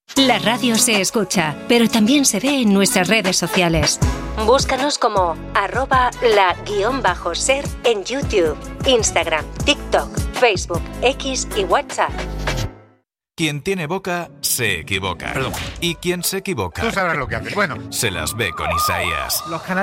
La radio se escucha, pero también se ve en nuestras redes sociales. Búscanos como @la_ser en YouTube, Instagram, TikTok, Facebook, X y WhatsApp. Quien tiene boca, se equivoca. Perdón. Y quien se equivoca, Tú sabrás lo que haces. Bueno, se las ve con Isaías. los canales